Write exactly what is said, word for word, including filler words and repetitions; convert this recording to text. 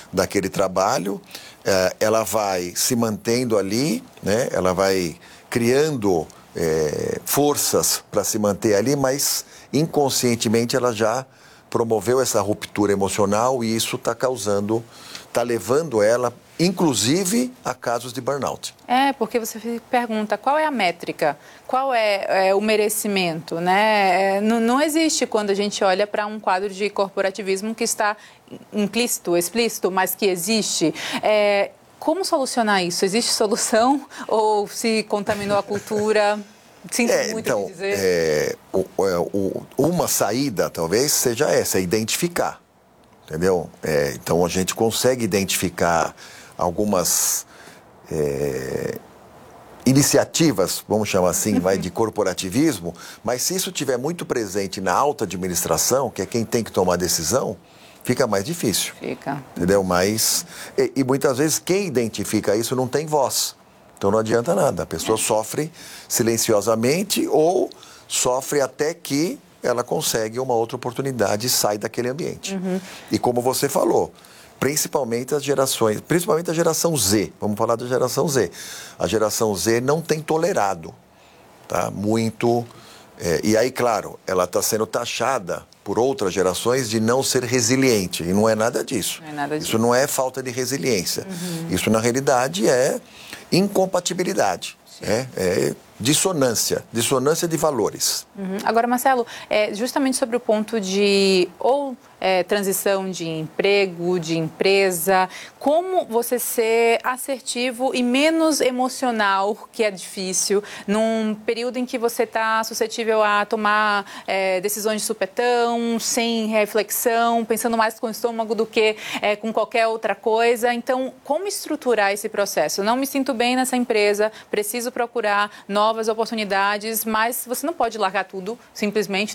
daquele trabalho, é, ela vai se mantendo ali, né? Ela vai criando é, forças para se manter ali, mas inconscientemente ela já promoveu essa ruptura emocional e isso está causando, está levando ela, inclusive, a casos de burnout. É, porque você pergunta qual é a métrica, qual é, é o merecimento, né? É, não, não existe quando a gente olha para um quadro de corporativismo que está implícito, explícito, mas que existe. É, como solucionar isso? Existe solução ou se contaminou a cultura? Sinto é, muito então, de dizer. É, o, o, uma saída talvez seja essa, é identificar, entendeu? É, então a gente consegue identificar algumas é, iniciativas, vamos chamar assim, vai, de corporativismo, mas se isso estiver muito presente na alta administração, que é quem tem que tomar a decisão, fica mais difícil. Fica. Entendeu? Mas, e, e muitas vezes quem identifica isso não tem voz. Então não adianta nada, a pessoa sofre silenciosamente ou sofre até que ela consegue uma outra oportunidade e sai daquele ambiente. Uhum. E como você falou, principalmente as gerações, principalmente a geração Z, vamos falar da geração Z. A geração Z não tem tolerado, tá? Muito, é, e aí, claro, ela está sendo taxada por outras gerações de não ser resiliente, e não é nada disso. Não é nada disso. Isso não é falta de resiliência, uhum. Isso na realidade é incompatibilidade, é, é dissonância, dissonância de valores. Uhum. Agora, Marcelo, é, justamente sobre o ponto de ou é, transição de emprego, de empresa, como você ser assertivo e menos emocional, que é difícil, num período em que você está suscetível a tomar é, decisões de supetão, sem reflexão, pensando mais com o estômago do que é, com qualquer outra coisa. Então, como estruturar esse processo? Não me sinto bem nessa empresa, preciso procurar novas oportunidades, mas você não pode largar tudo, simplesmente,